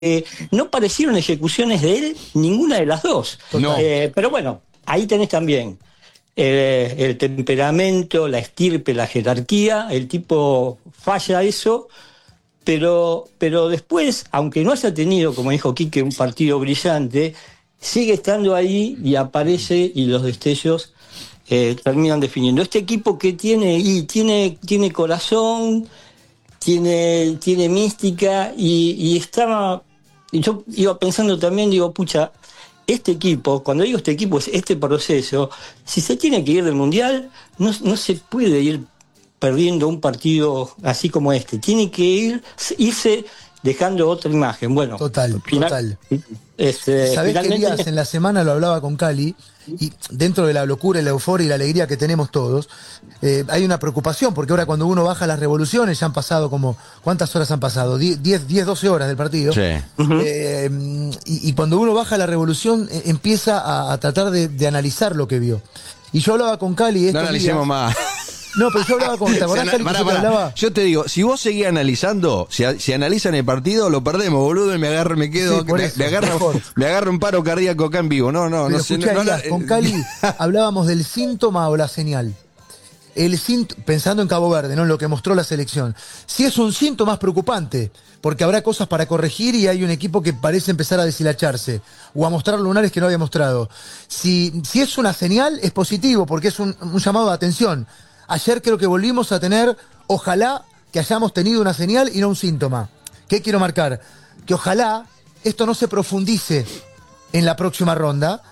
no parecieron ejecuciones de él ninguna de las dos. No. Pero bueno, ahí tenés también el temperamento, la estirpe, la jerarquía. El tipo falla eso, pero después, aunque no haya tenido, como dijo Quique, un partido brillante, sigue estando ahí y aparece, y los destellos terminan definiendo. Este equipo que tiene corazón, tiene mística, y estaba... Y yo iba pensando también, digo, pucha, este equipo, cuando digo este equipo, es este proceso, si se tiene que ir del Mundial, no se puede ir perdiendo un partido así como este. Tiene que irse dejando otra imagen. Bueno, Total. ¿Sabés qué, Elías? En la semana lo hablaba con Cali, y dentro de la locura y la euforia y la alegría que tenemos todos, hay una preocupación, porque ahora cuando uno baja las revoluciones, ya han pasado como, ¿cuántas horas han pasado? 10, 12 horas del partido. Sí. Y cuando uno baja la revolución, empieza a tratar de analizar lo que vio. Y yo hablaba con Cali. No analicemos más. No, pero yo hablaba con... ¿Te acordás, Cali, que yo te hablaba? Yo te digo, si vos seguís analizando, si analizan el partido, lo perdemos, boludo, y me quedo, sí, me agarra un paro cardíaco acá en vivo. No sé. Con Cali hablábamos del síntoma o la señal. Pensando en Cabo Verde, ¿no? En lo que mostró la selección. Si es un síntoma, es preocupante, porque habrá cosas para corregir y hay un equipo que parece empezar a deshilacharse o a mostrar lunares que no había mostrado. Si es una señal, es positivo, porque es un llamado de atención. Ayer creo que volvimos a tener, ojalá que hayamos tenido una señal y no un síntoma. ¿Qué quiero marcar? Que ojalá esto no se profundice en la próxima ronda,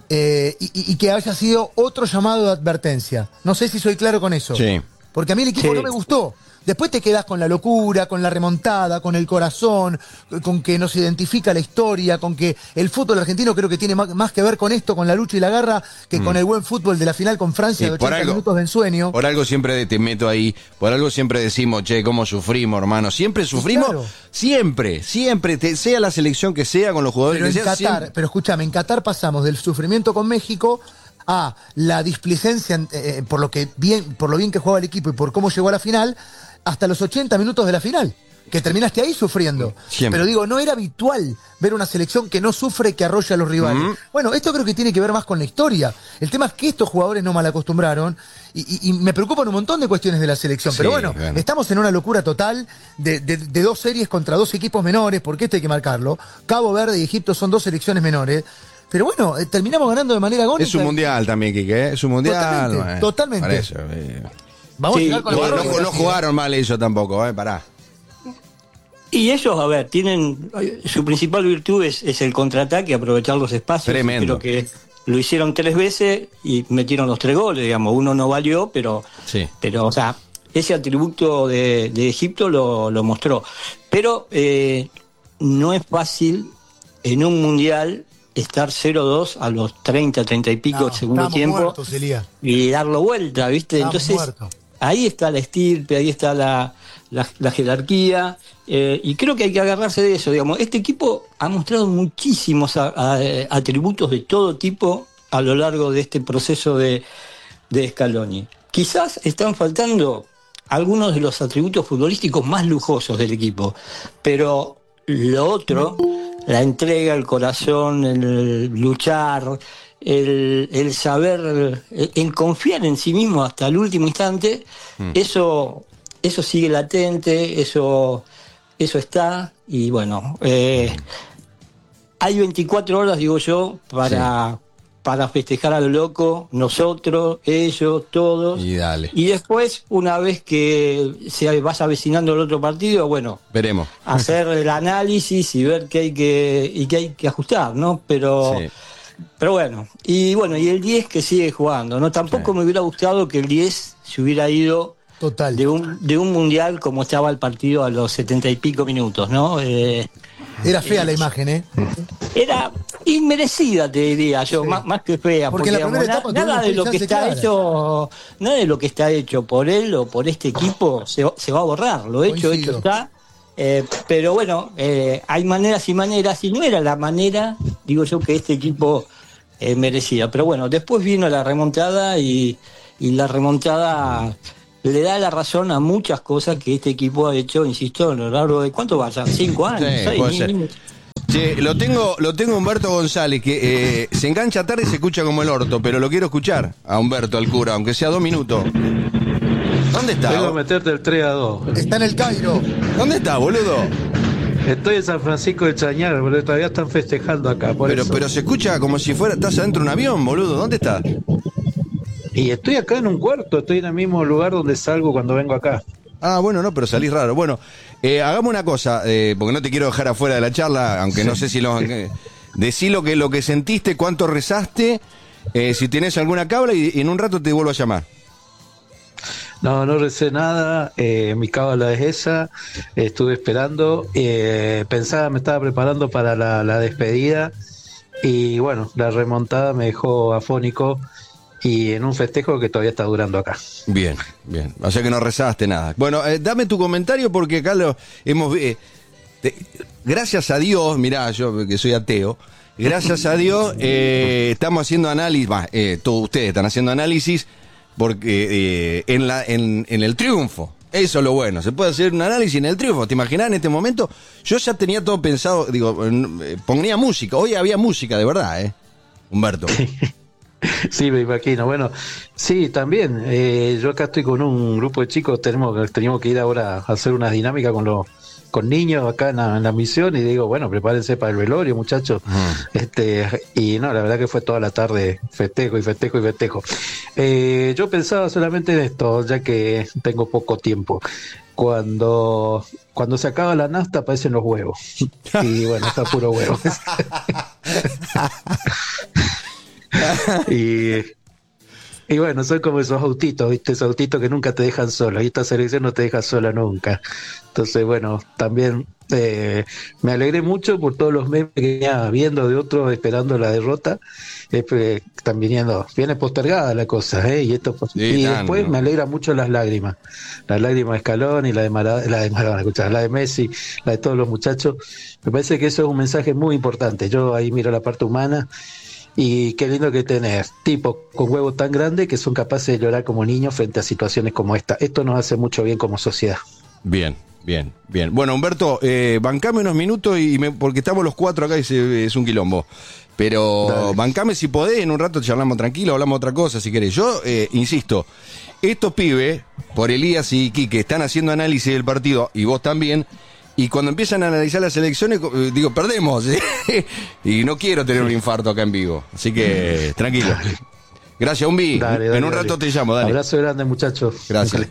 y que haya sido otro llamado de advertencia. No sé si soy claro con eso. Sí. Porque a mí el equipo no me gustó. Después te quedás con la locura, con la remontada, con el corazón, con que nos identifica la historia, con que el fútbol argentino creo que tiene más que ver con esto, con la lucha y la garra, que con el buen fútbol de la final con Francia, de 80 minutos de ensueño. Por algo siempre te meto ahí, por algo siempre decimos, che, cómo sufrimos, hermano. Siempre sufrimos, claro. Siempre, sea la selección que sea, con los jugadores pero que en sea. Qatar, siempre. Pero escúchame, en Qatar pasamos del sufrimiento con México a la displicencia, por lo bien que jugaba el equipo y por cómo llegó a la final, hasta los 80 minutos de la final, que terminaste ahí sufriendo. Siempre. Pero digo, no era habitual ver una selección que no sufre, que arrolla a los rivales. Bueno, esto creo que tiene que ver más con la historia. El tema es que estos jugadores no malacostumbraron, y me preocupan un montón de cuestiones de la selección. Sí, pero bueno, bien. Estamos en una locura total de dos series contra dos equipos menores, porque esto hay que marcarlo. Cabo Verde y Egipto son dos selecciones menores. Pero bueno, terminamos ganando de manera agónica. Es un mundial también, Quique, Es un mundial. Totalmente. Para eso, Vamos a llegar con no jugaron mal ellos tampoco, pará. Y ellos, a ver, tienen... Su principal virtud es el contraataque, aprovechar los espacios. Tremendo. Creo que lo hicieron 3 veces y metieron los 3 goles, digamos. Uno no valió, pero o sea, ese atributo de Egipto lo mostró. Pero no es fácil en un mundial estar 0-2 a los 30 y pico del segundo tiempo muertos, Elías. Y darlo vuelta, ¿viste? Estamos Entonces, muertos. Ahí está la estirpe, ahí está la jerarquía, y creo que hay que agarrarse de eso, digamos. Este equipo ha mostrado muchísimos atributos de todo tipo a lo largo de este proceso de Scaloni. Quizás están faltando algunos de los atributos futbolísticos más lujosos del equipo, pero lo otro, la entrega, el corazón, el luchar, el saber, el confiar en sí mismo hasta el último instante, eso sigue latente, eso está, y bueno, hay 24 horas, digo yo, para festejar a lo loco, nosotros, ellos, todos. Y dale. Y después, una vez que se vaya avecinando el otro partido, bueno, veremos. Hacer el análisis y ver qué hay que ajustar, ¿no? Pero bueno, y el 10 que sigue jugando, ¿no? Tampoco me hubiera gustado que el 10 se hubiera ido total de un mundial como estaba el partido a los 70 y pico minutos, ¿no? Era fea la imagen, ¿eh? Era inmerecida, te diría yo, más que fea, porque la primera etapa nada de lo que está hecho, nada de lo que está hecho por él o por este equipo se va a borrar, lo hecho está. Pero bueno, hay maneras y maneras, y no era la manera, digo yo, que este equipo merecía. Pero bueno, después vino la remontada, y la remontada le da la razón a muchas cosas que este equipo ha hecho, insisto, a lo largo de... ¿Cuánto vaya? 5 años, Sí, 6, puede ser. Che, lo tengo Humberto González, que se engancha tarde y se escucha como el orto, pero lo quiero escuchar a Humberto, al cura, aunque sea 2 minutos. ¿Dónde está? Vengo a meterte el 3-2. Está en el Cairo. ¿Dónde está, boludo? Estoy en San Francisco de Chañar, pero todavía están festejando acá. Pero se escucha como si estás adentro de un avión, boludo. ¿Dónde estás? Y estoy acá en un cuarto, estoy en el mismo lugar donde salgo cuando vengo acá. Ah, bueno, no, pero salís raro. Bueno, hagamos una cosa, porque no te quiero dejar afuera de la charla, aunque no sé si decí lo que sentiste, cuánto rezaste, si tenés alguna cábala y en un rato te vuelvo a llamar. No recé nada, mi cábala es esa, estuve esperando, me estaba preparando para la despedida y bueno, la remontada me dejó afónico y en un festejo que todavía está durando acá. Bien, o sea que no rezaste nada. Bueno, dame tu comentario porque acá lo hemos... gracias a Dios, mirá, yo que soy ateo, gracias a Dios estamos haciendo análisis, todos ustedes están haciendo análisis porque en el triunfo, eso es lo bueno, se puede hacer un análisis en el triunfo. ¿Te imaginás en este momento? Yo ya tenía todo pensado, ponía música, hoy había música de verdad, Humberto. Sí, me imagino. Bueno, sí, también. Yo acá estoy con un grupo de chicos, teníamos que ir ahora a hacer una dinámica con niños acá en la misión y digo, bueno, prepárense para el velorio, muchachos. Y no, la verdad que fue toda la tarde festejo. Yo pensaba solamente en esto, ya que tengo poco tiempo. Cuando se acaba la nafta aparecen los huevos. Y bueno, está puro huevo. Y bueno, son como esos autitos, ¿viste? Esos autitos que nunca te dejan solo. Y esta selección no te deja sola nunca. Entonces, bueno, también me alegré mucho por todos los memes que venía viendo de otros esperando la derrota. Están viene postergada la cosa, y esto después me alegra mucho las lágrimas. Las lágrimas de Scaloni, la de Maradona, la de Messi, la de todos los muchachos. Me parece que eso es un mensaje muy importante. Yo ahí miro la parte humana. Y qué lindo que tener tipos con huevos tan grandes que son capaces de llorar como niños frente a situaciones como esta. Esto nos hace mucho bien como sociedad. Bien. Bueno, Humberto, bancame unos minutos porque estamos los 4 acá y es un quilombo. Pero dale. Bancame si podés, en un rato charlamos tranquilo, hablamos otra cosa si querés. Yo, insisto, estos pibes, por Elías y Quique, están haciendo análisis del partido, y vos también. Y cuando empiezan a analizar las elecciones, digo, perdemos. Y no quiero tener un infarto acá en vivo. Así que, tranquilo. Gracias, Umbi. En un rato te llamo, dale. Abrazo grande, muchachos. Gracias.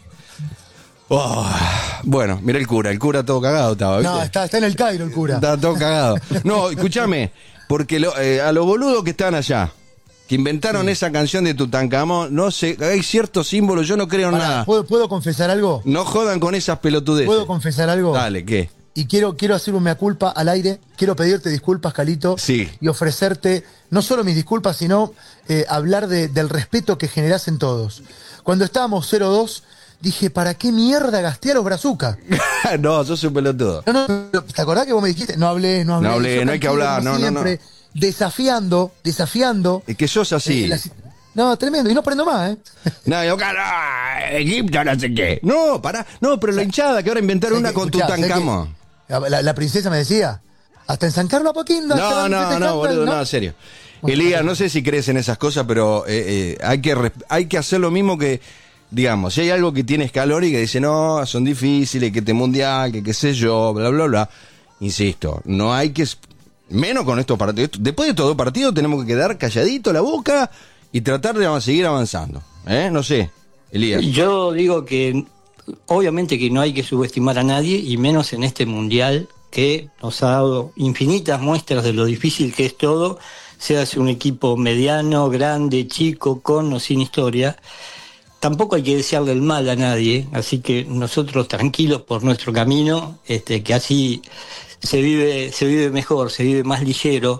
Bueno, mira el cura todo cagado estaba, ¿viste? No, está en el Cairo el cura. Está todo cagado. No, escúchame, porque a los boludos que están allá, que inventaron esa canción de Tutankamón, no sé, hay ciertos símbolos, yo no creo en nada. ¿Puedo confesar algo? No jodan con esas pelotudeces. ¿Puedo confesar algo? Dale, ¿qué? Y quiero hacer un mea culpa al aire, quiero pedirte disculpas, Calito, sí. Y ofrecerte no solo mis disculpas, sino hablar del respeto que generás en todos. Cuando estábamos 0-2, dije, ¿para qué mierda gasté a los Brazucas? No, sos un pelotudo. No, ¿te acordás que vos me dijiste? No hablé. No hay que hablar, no. Desafiando. Es que sos así. No, tremendo, y no prendo más, No, Egipto, no sé qué. No, pará. No, pero la hinchada que ahora inventaron una con Tutankamón. La princesa me decía, hasta en San Carlos Apoquindo. No, boludo, no, en serio. Bueno, Elías, no sé si crees en esas cosas, pero hay que hacer lo mismo que, digamos, si hay algo que tiene Scaloni que dice, no, son difíciles, que este mundial, que qué sé yo, bla, bla, bla. Insisto, no hay que, menos con estos partidos. Después de todo partido tenemos que quedar calladito la boca y tratar de seguir avanzando. No sé, Elías. Yo digo que obviamente que no hay que subestimar a nadie, y menos en este mundial que nos ha dado infinitas muestras de lo difícil que es todo, sea un equipo mediano, grande, chico, con o sin historia. Tampoco hay que desearle el mal a nadie, así que nosotros tranquilos por nuestro camino, que así se vive mejor, se vive más ligero.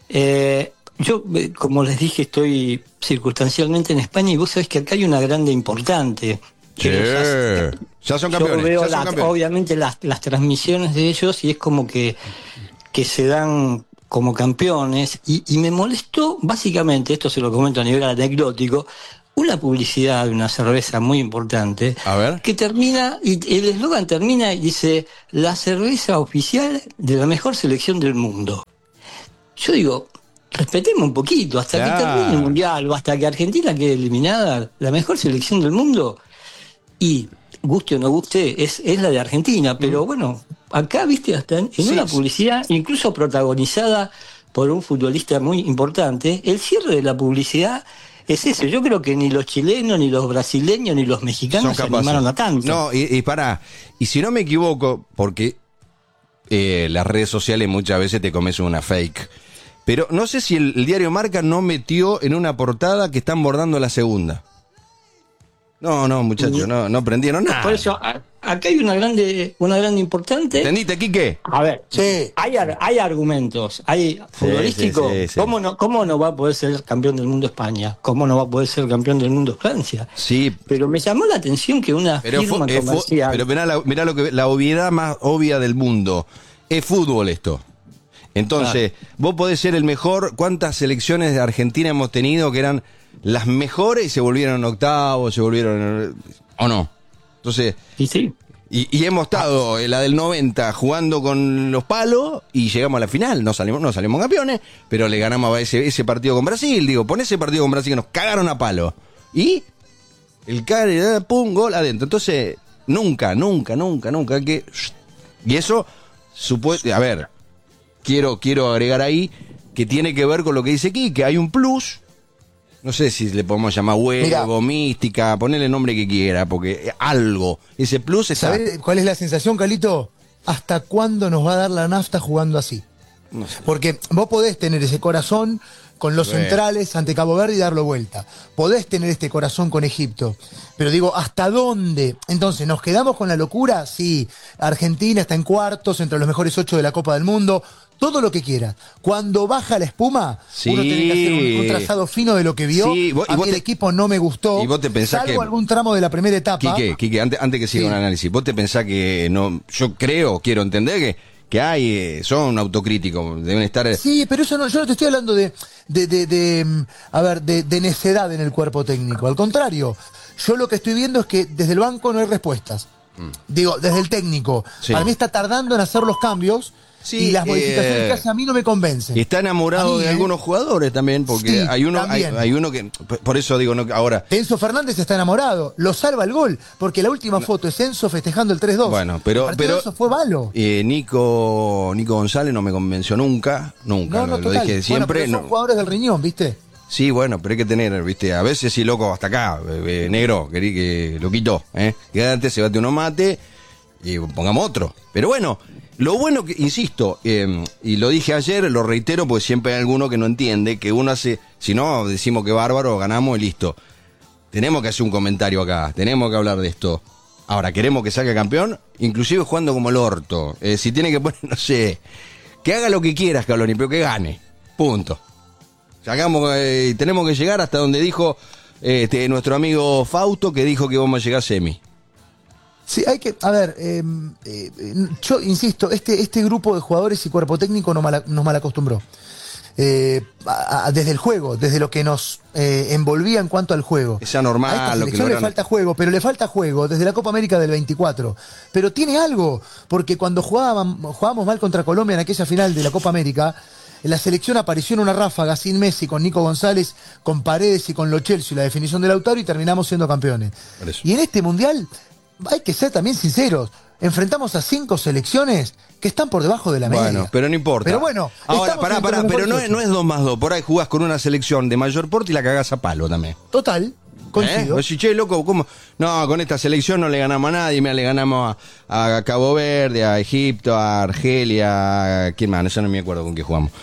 Yo, como les dije, estoy circunstancialmente en España, y vos sabés que acá hay una grande importante. Ya son campeones. Yo veo obviamente las transmisiones de ellos, y es como que se dan como campeones, y me molestó básicamente, esto se lo comento a nivel anecdótico, una publicidad de una cerveza muy importante, a ver, que termina, y el eslogan termina y dice: la cerveza oficial de la mejor selección del mundo. yo digo, respetemos un poquito, hasta que termine el Mundial, o hasta que Argentina quede eliminada, la mejor selección del mundo, y guste o no guste, es la de Argentina, pero bueno, acá, viste, hasta en una publicidad, incluso protagonizada por un futbolista muy importante, el cierre de la publicidad es eso. Yo creo que ni los chilenos, ni los brasileños, ni los mexicanos se animaron a tanto. No, y pará, y si no me equivoco, porque las redes sociales muchas veces te comes una fake, pero no sé si el diario Marca no metió en una portada que están bordando la segunda. No, muchachos, no aprendieron nada. Por eso, acá hay una grande importante. ¿Entendiste, Quique? A ver, Sí. hay argumentos, hay futbolístico. sí. ¿Cómo no va a poder ser campeón del mundo España? ¿Cómo no va a poder ser campeón del mundo Francia? Sí. Pero me llamó la atención que una firma comercial... Pero mirá lo que la obviedad más obvia del mundo. Es fútbol esto. Entonces, vos podés ser el mejor. ¿Cuántas selecciones de Argentina hemos tenido que eran las mejores y se volvieron octavos, o no? Entonces, sí. y hemos estado en la del 90 jugando con los palos y llegamos a la final. No salimos campeones, pero le ganamos a ese partido con Brasil. Digo, pon ese partido con Brasil que nos cagaron a palo. Y el pum, gol adentro. Entonces, nunca que... Y eso, a ver, quiero agregar ahí que tiene que ver con lo que dice aquí, que hay un plus. No sé si le podemos llamar huevo, mística, ponerle el nombre que quiera, porque algo, ese plus está... ¿Sabés cuál es la sensación, Calito? ¿Hasta cuándo nos va a dar la nafta jugando así? No sé. Porque vos podés tener ese corazón con los centrales ante Cabo Verde y darlo vuelta. Podés tener este corazón con Egipto. Pero digo, ¿hasta dónde? Entonces, ¿nos quedamos con la locura? Sí, Argentina está en cuartos, entre los mejores 8 de la Copa del Mundo, todo lo que quiera. Cuando baja la espuma, uno tiene que hacer un trazado fino de lo que vio. Sí, a mí el equipo no me gustó. Y vos te pensás salvo algún tramo de la primera etapa. Quique, antes que siga un análisis, vos te pensás que no... Yo quiero entender que hay, son autocríticos, deben estar... Sí, pero eso no, yo no te estoy hablando de necedad en el cuerpo técnico. Al contrario, yo lo que estoy viendo es que desde el banco no hay respuestas. Digo, desde el técnico. Para mí está tardando en hacer los cambios. Sí, y las modificaciones que hace a mí no me convencen. Está enamorado de algunos jugadores también, porque sí, hay uno que... Por eso digo, no, ahora... Enzo Fernández está enamorado, lo salva el gol, porque la última foto es Enzo festejando el 3-2. Bueno, pero eso fue malo. Nico González no me convenció nunca, lo dije siempre. Bueno, son jugadores del riñón, ¿viste? Sí, bueno, pero hay que tener, ¿viste? A veces sí, loco, hasta acá, negro, querí que lo quitó, Quédate, se bate uno mate y pongamos otro. Pero bueno... Lo bueno que, insisto, y lo dije ayer, lo reitero, porque siempre hay alguno que no entiende, que uno hace, si no, decimos que bárbaro, ganamos y listo. Tenemos que hacer un comentario acá, tenemos que hablar de esto. Ahora, ¿queremos que salga campeón? Inclusive jugando como el orto. Si tiene que poner, no sé, que haga lo que quiera Scaloni, pero que gane. Punto. Tenemos que llegar hasta donde dijo nuestro amigo Fausto, que dijo que vamos a llegar a semi. Sí, hay que, a ver, yo insisto, este grupo de jugadores y cuerpo técnico nos malacostumbró. Desde el juego, desde lo que nos envolvía en cuanto al juego. Es anormal. A esta selección le falta juego, pero le falta juego desde la Copa América del 24. Pero tiene algo, porque cuando jugábamos mal contra Colombia en aquella final de la Copa América, la selección apareció en una ráfaga sin Messi, con Nico González, con Paredes y con Lo Celso y la definición de Lautaro, y terminamos siendo campeones. Y en este Mundial... Hay que ser también sinceros. Enfrentamos a 5 selecciones que están por debajo de la media. Bueno, pero no importa. Pero bueno, ahora, pará, pero no es 2 más 2. Por ahí jugás con una selección de mayor porte y la cagás a palo también. Total, coincido. Vos decís, che, loco, ¿cómo? No, con esta selección no le ganamos a nadie. Mira, le ganamos a Cabo Verde, a Egipto, a Argelia. ¿Quién más? Ya no me acuerdo con qué jugamos.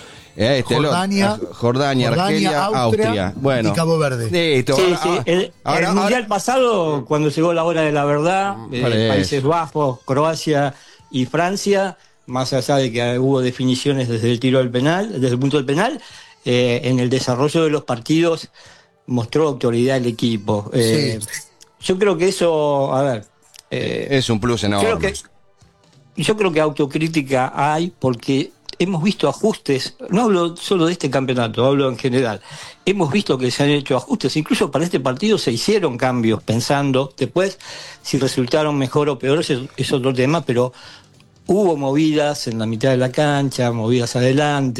Jordania, Argelia, Austria. Bueno, y Cabo Verde. Listo. Sí. El Mundial pasado, cuando llegó la hora de la verdad, Países Bajos, Croacia y Francia, más allá de que hubo definiciones desde el tiro del penal, desde el punto del penal, en el desarrollo de los partidos mostró autoridad el equipo. Yo creo que eso, a ver... es un plus enorme. Yo creo que autocrítica hay porque... Hemos visto ajustes, no hablo solo de este campeonato, hablo en general. Hemos visto que se han hecho ajustes, incluso para este partido se hicieron cambios pensando, después si resultaron mejor o peor es otro tema, pero hubo movidas en la mitad de la cancha, movidas adelante.